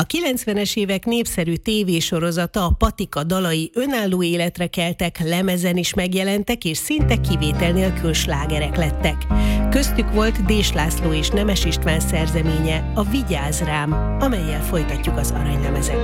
A 90-es évek népszerű tévésorozata, a Patika dalai önálló életre keltek, lemezen is megjelentek, és szinte kivétel nélkül slágerek lettek. Köztük volt Dés László és Nemes István szerzeménye, a Vigyázz rám, amellyel folytatjuk az aranylemezek.